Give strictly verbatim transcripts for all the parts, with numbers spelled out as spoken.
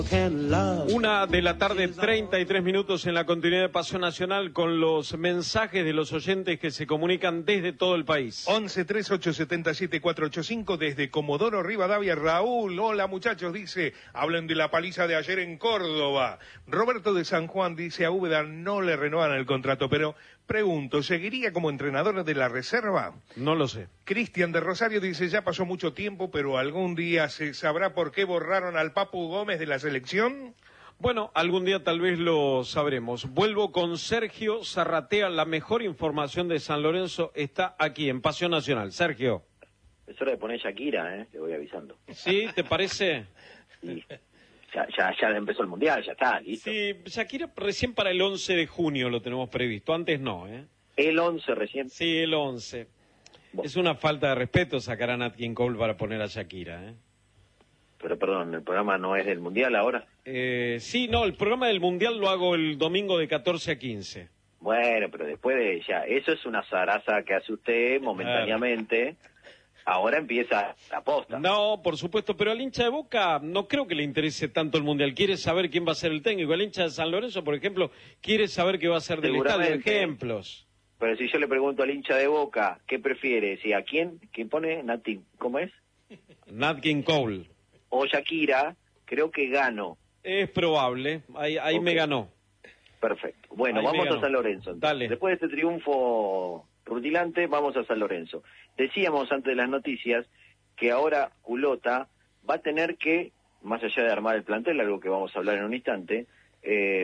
Una de la tarde, treinta y tres minutos en la continuidad de Pasión Nacional con los mensajes de los oyentes que se comunican desde todo el país. once, treinta y ocho, setenta y siete, cuatrocientos ochenta y cinco desde Comodoro Rivadavia. Raúl, hola muchachos, dice, hablan de la paliza de ayer en Córdoba. Roberto de San Juan dice, a Úbeda no le renuevan el contrato, pero pregunto, ¿seguiría como entrenador de la reserva? No lo sé. Cristian de Rosario dice, ya pasó mucho tiempo, pero algún día se sabrá por qué borraron al Papu Gómez de la selección. Bueno, algún día tal vez lo sabremos. Vuelvo con Sergio Zarratea, la mejor información de San Lorenzo está aquí en Pasión Nacional. Sergio. Es hora de poner Shakira, ¿eh? Te voy avisando. ¿Sí? ¿Te parece? Sí. Ya, ya, ya empezó el Mundial, ya está, listo. Sí, Shakira recién para el once de junio lo tenemos previsto, antes no, ¿eh? El once recién. Sí, el once. Bueno. Es una falta de respeto sacar a Nat King Cole para poner a Shakira, ¿eh? Pero perdón, ¿el programa no es del Mundial ahora? Eh, sí, no, el programa del Mundial lo hago el domingo de catorce a quince. Bueno, pero después de ya, eso es una zaraza que hace usted momentáneamente. Ahora empieza la posta. No, por supuesto, pero al hincha de Boca no creo que le interese tanto el Mundial. Quiere saber quién va a ser el técnico. El hincha de San Lorenzo, por ejemplo, quiere saber qué va a ser del estadio. Ejemplos. Pero si yo le pregunto al hincha de Boca, ¿qué prefiere? Si a quién, ¿quién pone? Nati, ¿cómo es? Nat King Cole. O Shakira, creo que gano. Es probable, ahí, ahí okay. Me ganó. Perfecto. Bueno, ahí vamos a San Lorenzo. Dale. Después de este triunfo rutilante, vamos a San Lorenzo. Decíamos antes de las noticias que ahora Culota va a tener que, más allá de armar el plantel, algo que vamos a hablar en un instante, eh,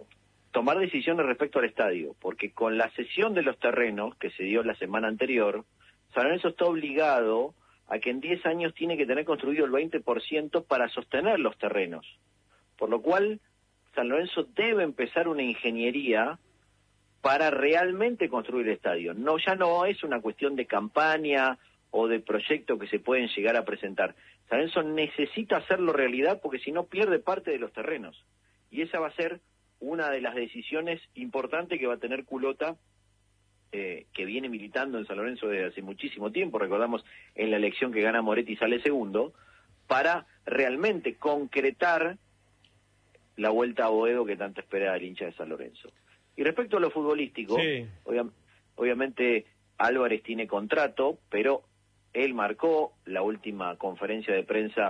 tomar decisiones respecto al estadio, porque con la cesión de los terrenos que se dio la semana anterior, San Lorenzo está obligado a que en diez años tiene que tener construido el veinte por ciento para sostener los terrenos. Por lo cual, San Lorenzo debe empezar una ingeniería para realmente construir el estadio. No, ya no es una cuestión de campaña o de proyecto que se pueden llegar a presentar. San Lorenzo necesita hacerlo realidad porque si no pierde parte de los terrenos. Y esa va a ser una de las decisiones importantes que va a tener Culota, Eh, que viene militando en San Lorenzo desde hace muchísimo tiempo, recordamos en la elección que gana Moretti sale segundo, para realmente concretar la vuelta a Boedo que tanto espera el hincha de San Lorenzo. Y respecto a lo futbolístico, sí. obvia- obviamente Álvarez tiene contrato, pero él marcó la última conferencia de prensa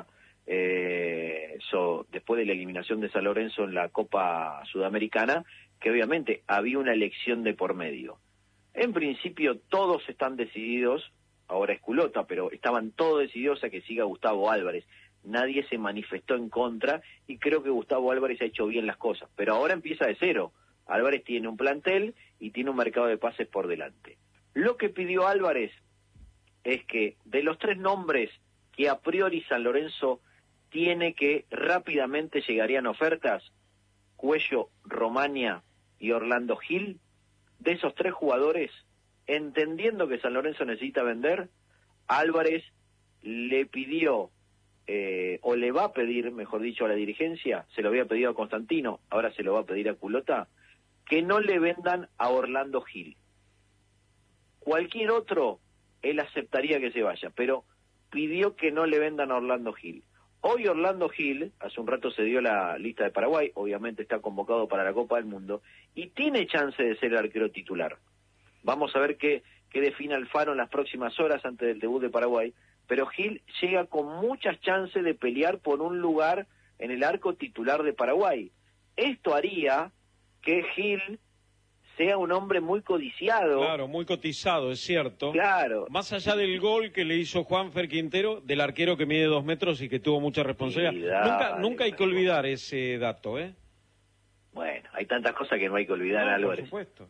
eh, so, después de la eliminación de San Lorenzo en la Copa Sudamericana, que obviamente había una elección de por medio. En principio todos están decididos, ahora es Culota, pero estaban todos decididos a que siga Gustavo Álvarez. Nadie se manifestó en contra y creo que Gustavo Álvarez ha hecho bien las cosas. Pero ahora empieza de cero. Álvarez tiene un plantel y tiene un mercado de pases por delante. Lo que pidió Álvarez es que de los tres nombres que a priori San Lorenzo tiene que rápidamente llegarían ofertas, Cuello, Romania y Orlando Gil, de esos tres jugadores, entendiendo que San Lorenzo necesita vender, Álvarez le pidió, eh, o le va a pedir, mejor dicho, a la dirigencia, se lo había pedido a Constantino, ahora se lo va a pedir a Culota, que no le vendan a Orlando Gil. Cualquier otro, él aceptaría que se vaya, pero pidió que no le vendan a Orlando Gil. Hoy Orlando Gil, hace un rato se dio la lista de Paraguay, obviamente está convocado para la Copa del Mundo, y tiene chance de ser el arquero titular. Vamos a ver qué, qué define Alfaro en las próximas horas antes del debut de Paraguay, pero Gil llega con muchas chances de pelear por un lugar en el arco titular de Paraguay. Esto haría que Gil sea un hombre muy codiciado. Claro, muy cotizado, es cierto. Claro. Más allá del gol que le hizo Juanfer Quintero, del arquero que mide dos metros y que tuvo mucha responsabilidad. Sí, dale, nunca nunca hay que dale. olvidar ese dato, ¿eh? Bueno, hay tantas cosas que no hay que olvidar, No, Álvarez. por supuesto.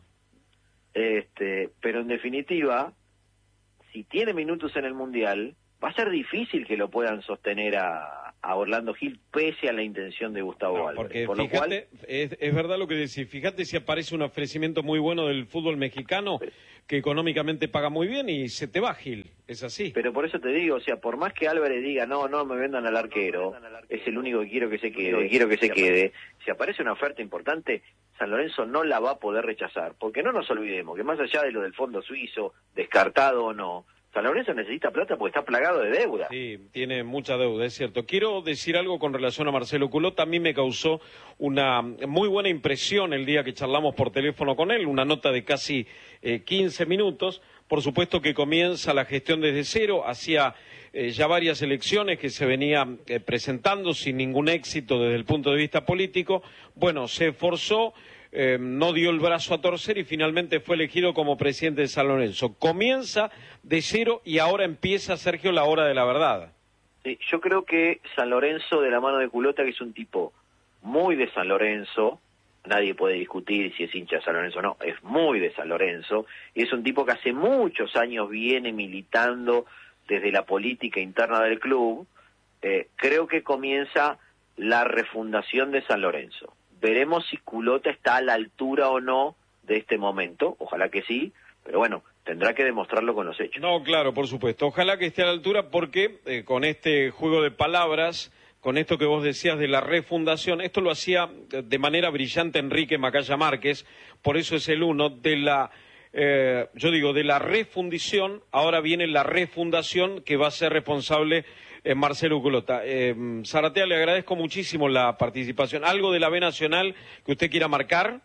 Este, pero en definitiva, si tiene minutos en el Mundial, va a ser difícil que lo puedan sostener a, a Orlando Gil pese a la intención de Gustavo No, Álvarez. porque Por lo fíjate, cual, es, es verdad lo que decís, fíjate si aparece un ofrecimiento muy bueno del fútbol mexicano que económicamente paga muy bien y se te va Gil, es así. pero por eso te digo, o sea, por más que Álvarez diga, no, no me vendan al arquero, es el único que quiero que se quede, quiero que se quede, si aparece una oferta importante, San Lorenzo no la va a poder rechazar, porque no nos olvidemos que más allá de lo del fondo suizo, descartado o no, San Lorenzo necesita plata porque está plagado de deuda. Sí, tiene mucha deuda, es cierto. Quiero decir algo con relación a Marcelo Culota. A mí me causó una muy buena impresión el día que charlamos por teléfono con él, una nota de casi eh, quince minutos. Por supuesto que comienza la gestión desde cero, hacía eh, ya varias elecciones que se venía eh, presentando sin ningún éxito desde el punto de vista político. Bueno, se esforzó. Eh, no dio el brazo a torcer y finalmente fue elegido como presidente de San Lorenzo. Comienza de cero y ahora empieza, Sergio, la hora de la verdad. Sí, yo creo que San Lorenzo, de la mano de Culota, que es un tipo muy de San Lorenzo, nadie puede discutir si es hincha de San Lorenzo o no, es muy de San Lorenzo, y es un tipo que hace muchos años viene militando desde la política interna del club. Eh, creo que comienza la refundación de San Lorenzo. Veremos si Culota está a la altura o no de este momento, ojalá que sí, pero bueno, tendrá que demostrarlo con los hechos. No, claro, por supuesto, ojalá que esté a la altura porque eh, con este juego de palabras, con esto que vos decías de la refundación, esto lo hacía de manera brillante Enrique Macaya Márquez, por eso es el uno, de la, eh, yo digo, de la refundición, ahora viene la refundación que va a ser responsable Eh, Marcelo Culota. Eh, Zaratea, le agradezco muchísimo la participación. ¿Algo de la B Nacional que usted quiera marcar?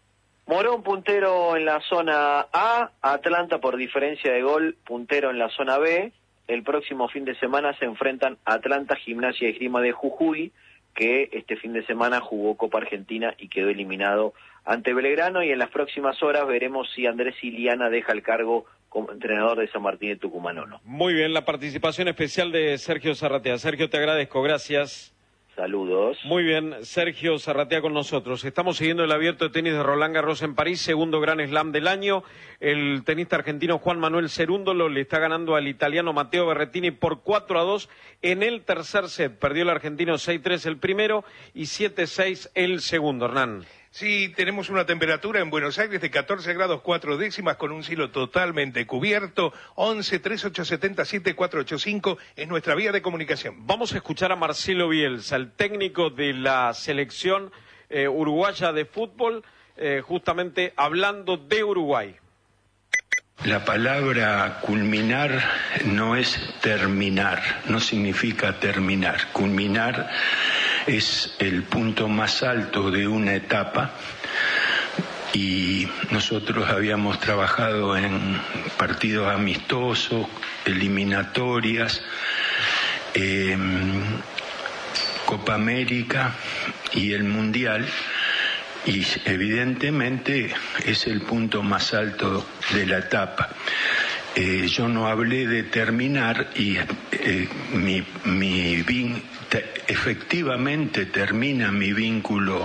Morón puntero en la zona A, Atlanta por diferencia de gol puntero en la zona B. El próximo fin de semana se enfrentan Atlanta, Gimnasia y Esgrima de Jujuy, que este fin de semana jugó Copa Argentina y quedó eliminado ante Belgrano, y en las próximas horas veremos si Andrés Iliana deja el cargo como entrenador de San Martín de Tucumán o no. Muy bien, la participación especial de Sergio Zaratea. Sergio, te agradezco, gracias. Saludos. Muy bien, Sergio Zaratea con nosotros. Estamos siguiendo el abierto de tenis de Roland Garros en París, segundo Grand Slam del año. El tenista argentino Juan Manuel Cerúndolo le está ganando al italiano Matteo Berrettini por cuatro a dos en el tercer set. Perdió el argentino seis tres el primero y siete seis el segundo, Hernán. Sí, tenemos una temperatura en Buenos Aires de catorce grados cuatro décimas con un cielo totalmente cubierto. once, treinta y ocho, setenta y siete, cuatrocientos ochenta y cinco es nuestra vía de comunicación. Vamos a escuchar a Marcelo Bielsa, el técnico de la selección eh, uruguaya de fútbol, eh, justamente hablando de Uruguay. La palabra culminar no es terminar, no significa terminar. Culminar es el punto más alto de una etapa y nosotros habíamos trabajado en partidos amistosos, eliminatorias, eh, Copa América y el Mundial, y evidentemente es el punto más alto de la etapa. Eh, yo no hablé de terminar y eh, mi, mi vin, te, efectivamente termina mi vínculo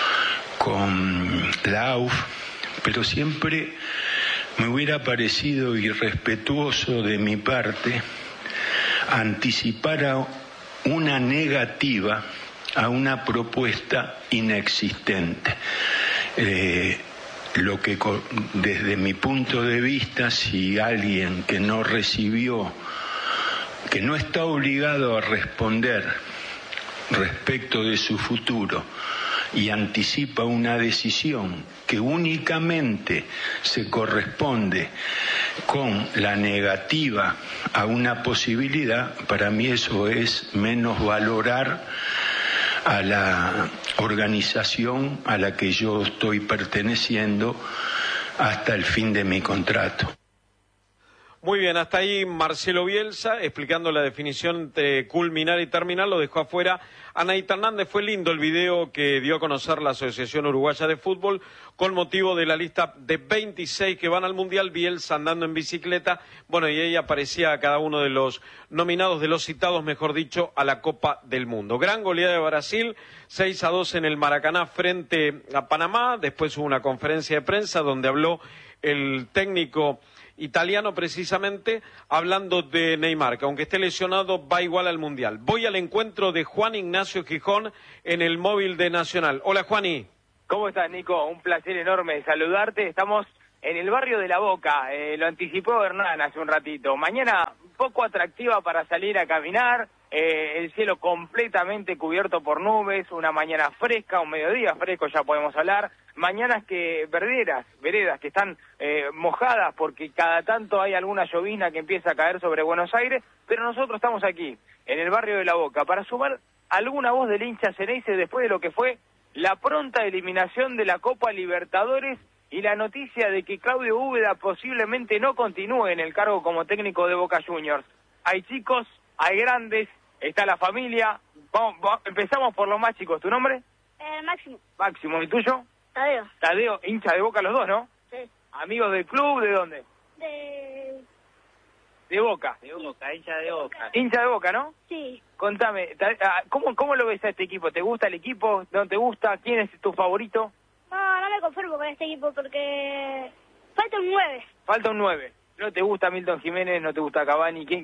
con la A U F, pero siempre me hubiera parecido irrespetuoso de mi parte anticipar a una negativa a una propuesta inexistente. Eh, lo que desde mi punto de vista, si alguien que no recibió, que no está obligado a responder respecto de su futuro y anticipa una decisión que únicamente se corresponde con la negativa a una posibilidad, para mí eso es menos valorar a la organización a la que yo estoy perteneciendo hasta el fin de mi contrato. Muy bien, hasta ahí Marcelo Bielsa explicando la definición entre culminar y terminar, lo dejó afuera Anaíta Hernández. Fue lindo el video que dio a conocer la Asociación Uruguaya de Fútbol con motivo de la lista de veintiséis que van al Mundial, Bielsa andando en bicicleta, bueno, y ahí aparecía cada uno de los nominados, de los citados, mejor dicho, a la Copa del Mundo. Gran goleada de Brasil, seis a dos en el Maracaná frente a Panamá. Después hubo una conferencia de prensa donde habló el técnico italiano, precisamente hablando de Neymar, que aunque esté lesionado va igual al Mundial. Voy al encuentro de Juan Ignacio Gijón en el móvil de Nacional. Hola, Juani. ¿Cómo estás, Nico? Un placer enorme saludarte. Estamos en el barrio de La Boca, eh, lo anticipó Hernán hace un ratito. Mañana poco atractiva para salir a caminar, eh, el cielo completamente cubierto por nubes, una mañana fresca, un mediodía fresco, ya podemos hablar, mañanas que verderas, veredas que están eh, mojadas porque cada tanto hay alguna llovizna que empieza a caer sobre Buenos Aires, pero nosotros estamos aquí, en el barrio de La Boca, para sumar alguna voz del hincha Ceneice después de lo que fue la pronta eliminación de la Copa Libertadores y la noticia de que Claudio Úbeda posiblemente no continúe en el cargo como técnico de Boca Juniors. Hay chicos, hay grandes, está la familia. Vamos, vamos, empezamos por los más chicos. ¿Tu nombre? Eh, Máximo. Máximo. ¿Y tuyo? Tadeo. Tadeo, hincha de Boca los dos, ¿no? Sí. ¿Amigos del club? ¿De dónde? De... De Boca. De Boca, hincha de Boca. Hincha de Boca, ¿no? Sí. Contame, ¿cómo, ¿cómo lo ves a este equipo? ¿Te gusta el equipo? ¿No te gusta? ¿Quién es tu favorito? No, no me conformo con este equipo porque falta un nueve. Falta un nueve. ¿No te gusta Milton Jiménez? ¿No te gusta Cavani? ¿Quién?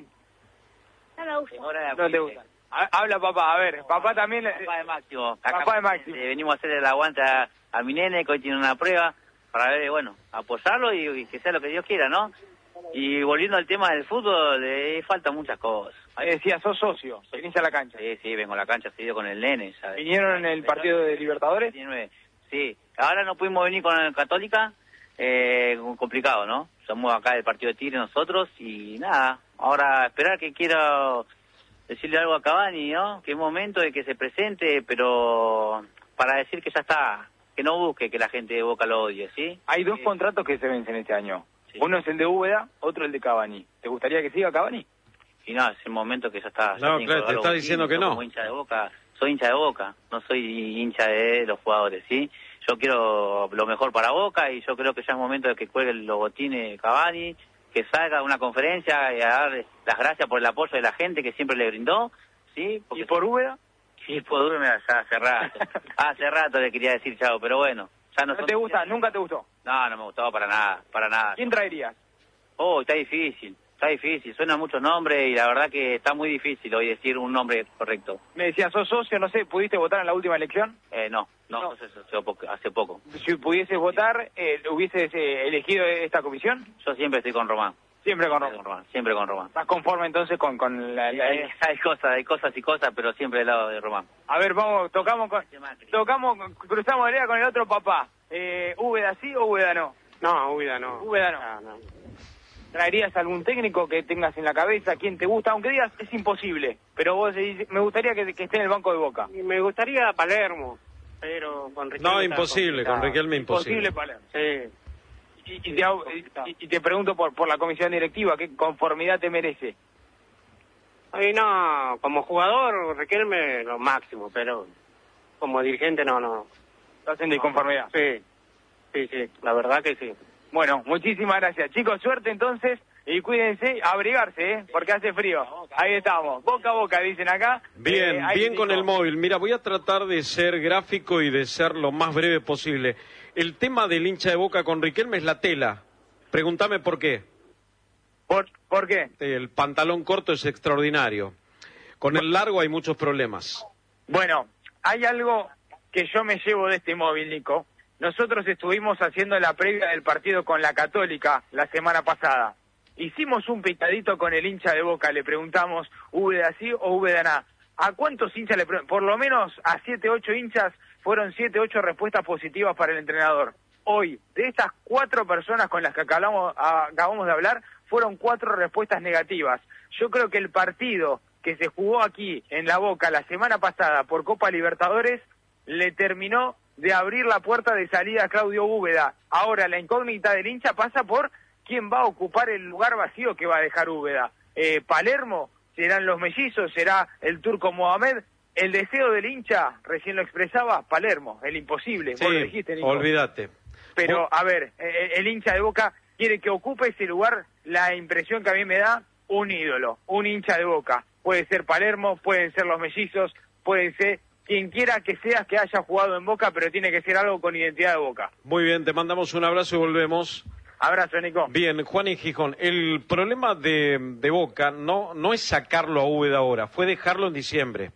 No me gusta. No te gusta. Habla papá, a ver, papá también... Papá de Máximo. Papá de Máximo. Venimos a hacer el aguante a, a mi nene, que hoy tiene una prueba, para ver, bueno, apoyarlo y, y que sea lo que Dios quiera, ¿no? Y volviendo al tema del fútbol, eh, faltan muchas cosas. Ahí decía, sos socio, venís a la cancha. Sí, sí, vengo a la cancha seguido con el nene, ¿sabes? ¿Vinieron en el partido de Libertadores? Sí, ahora no pudimos venir con el Católica, eh, complicado, ¿no? Somos acá del partido de Tigre nosotros y nada, ahora esperar que quiera decirle algo a Cavani, ¿no? Que es momento de que se presente, pero para decir que ya está, que no busque que la gente de Boca lo odie, ¿sí? Hay dos sí. contratos que se vencen este año. Sí. Uno es el de Úbeda, otro el de Cavani. ¿Te gustaría que siga Cavani? Y no, es el momento que ya está. Ya no, claro, te está diciendo que no. Como hincha de Boca, soy hincha de Boca, no soy hincha de los jugadores, ¿sí? Yo quiero lo mejor para Boca y yo creo que ya es momento de que cuelgue el logotín de Cavani, que salga a una conferencia y a dar las gracias por el apoyo de la gente que siempre le brindó, ¿sí? Porque... ¿Y por Úbeda? Sí, por Úbeda ya hace rato. hace rato le quería decir chao, pero bueno. Ya ¿No te gusta? ¿Nunca te gustó? No, no me gustaba para nada, para nada. ¿Quién traerías? Oh, está difícil, está difícil. Suenan muchos nombres y la verdad que está muy difícil hoy decir un nombre correcto. Me decías, sos socio, no sé, ¿pudiste votar en la última elección? Eh, no, no, no. no sé, hace poco. Si pudieses votar, eh, ¿hubieses eh, elegido esta comisión? Yo siempre estoy con Román. Siempre con Román. Siempre con Román. Siempre con Román. ¿Estás conforme entonces con, con la, la... Hay, hay cosas, hay cosas y cosas, pero siempre del lado de Román. A ver, vamos, tocamos con, tocamos, cruzamos la idea con el otro papá. Eh, ¿Úbeda sí o Úbeda no? No, Úbeda no. Úbeda no. Ah, no. ¿Traerías algún técnico que tengas en la cabeza? ¿Quién te gusta? Aunque digas, es imposible. Pero vos decís, me gustaría que, que esté en el banco de Boca. Y me gustaría Palermo, pero con Riquelme. No, imposible, con Riquelme imposible. Imposible Palermo. Sí. Y, y, te, y, y te pregunto por, por la comisión directiva, ¿qué conformidad te merece? Ay, no, como jugador Riquelme lo máximo, pero como dirigente no, no. ¿Estás en disconformidad? Sí, sí, sí, la verdad que sí. Bueno, muchísimas gracias. Chicos, suerte entonces y cuídense, abrigarse, ¿eh? Porque hace frío. Ahí estamos, boca a boca, dicen acá. Bien, eh, bien con dijo... el móvil. Mira, voy a tratar de ser gráfico y de ser lo más breve posible. El tema del hincha de Boca con Riquelme es la tela. Pregúntame por qué. ¿Por, ¿Por qué? El pantalón corto es extraordinario. Con el largo hay muchos problemas. Bueno, hay algo que yo me llevo de este móvil, Nico. Nosotros estuvimos haciendo la previa del partido con la Católica la semana pasada. Hicimos un picadito con el hincha de Boca, le preguntamos, ¿Úbeda sí o Úbeda no? ¿A cuántos hinchas le preguntamos? Por lo menos a siete, ocho hinchas fueron siete, ocho respuestas positivas para el entrenador. Hoy, de estas cuatro personas con las que acabamos, acabamos de hablar, fueron cuatro respuestas negativas. Yo creo que el partido que se jugó aquí en La Boca la semana pasada por Copa Libertadores le terminó de abrir la puerta de salida a Claudio Úbeda. Ahora la incógnita del hincha pasa por quién va a ocupar el lugar vacío que va a dejar Úbeda. Eh, Palermo, serán los mellizos, será el turco Mohamed. El deseo del hincha, recién lo expresaba, Palermo, el imposible. Sí, vos lo dijiste, Nico. Olvídate. Pero, a ver, eh, el hincha de Boca quiere que ocupe ese lugar, la impresión que a mí me da, un ídolo, un hincha de Boca. Puede ser Palermo, pueden ser los mellizos, puede ser quien quiera que seas que haya jugado en Boca, pero tiene que ser algo con identidad de Boca. Muy bien, te mandamos un abrazo y volvemos. Abrazo, Nico. Bien, Juan y Gijón, el problema de, de Boca no, no es sacarlo a Úbeda ahora, fue dejarlo en diciembre.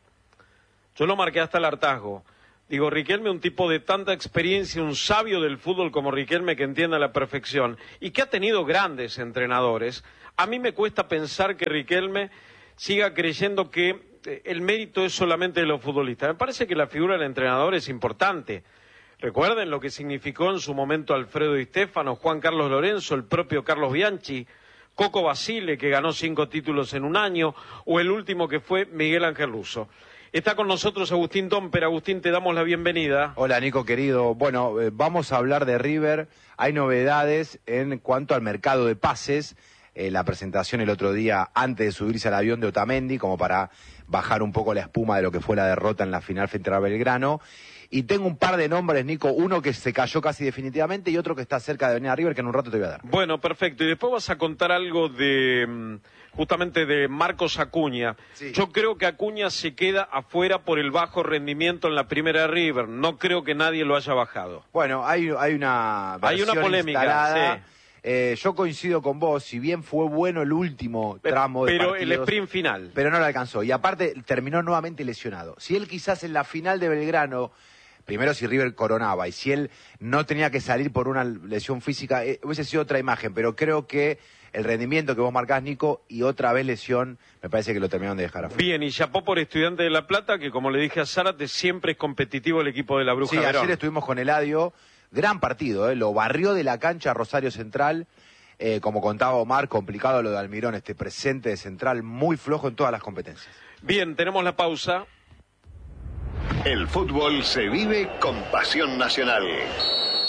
Yo lo marqué hasta el hartazgo. Digo, Riquelme, un tipo de tanta experiencia, un sabio del fútbol como Riquelme que entiende a la perfección y que ha tenido grandes entrenadores. A mí me cuesta pensar que Riquelme siga creyendo que el mérito es solamente de los futbolistas. Me parece que la figura del entrenador es importante. Recuerden lo que significó en su momento Alfredo Di Stéfano, Juan Carlos Lorenzo, el propio Carlos Bianchi, Coco Basile, que ganó cinco títulos en un año, o el último que fue Miguel Ángel Russo. Está con nosotros Agustín Tomper. Agustín, te damos la bienvenida. Hola, Nico, querido. Bueno, eh, vamos a hablar de River. Hay novedades en cuanto al mercado de pases. Eh, la presentación el otro día, antes de subirse al avión de Otamendi, como para bajar un poco la espuma de lo que fue la derrota en la final frente a Belgrano. Y tengo un par de nombres, Nico, uno que se cayó casi definitivamente y otro que está cerca de venir a River, que en un rato te voy a dar. Bueno, perfecto. Y después vas a contar algo de, justamente de Marcos Acuña. Sí. Yo creo que Acuña se queda afuera por el bajo rendimiento en la primera de River. No creo que nadie lo haya bajado. Bueno, hay, hay una Hay una polémica, sí. Eh, yo coincido con vos, si bien fue bueno el último tramo de Pero partidos, el sprint final. Pero no lo alcanzó. Y aparte terminó nuevamente lesionado. Si él quizás en la final de Belgrano, primero si River coronaba, y si él no tenía que salir por una lesión física, eh, hubiese sido otra imagen. Pero creo que el rendimiento que vos marcás, Nico, y otra vez lesión, me parece que lo terminaron de dejar afuera. Bien, y chapó por Estudiante de La Plata, que como le dije a Zárate, siempre es competitivo el equipo de la Bruja Sí, Verón. ayer estuvimos con Eladio. Gran partido, ¿eh? Lo barrió de la cancha Rosario Central, eh, como contaba Omar, complicado lo de Almirón, este presente de Central muy flojo en todas las competencias. Bien, tenemos la pausa. El fútbol se vive con pasión nacional.